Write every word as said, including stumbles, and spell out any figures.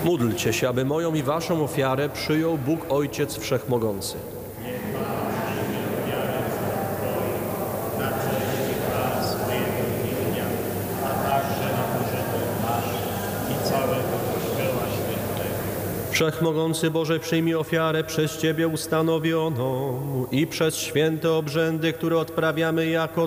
Módlcie się, aby moją i waszą ofiarę przyjął Bóg Ojciec Wszechmogący. Wszechmogący Boże, przyjmij ofiarę przez Ciebie ustanowioną i przez święte obrzędy, które odprawiamy jako